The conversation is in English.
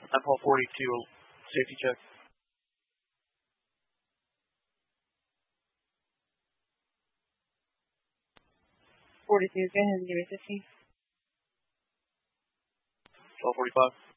I'm hall 42, safety check. 42, go ahead and give me 15. 1245.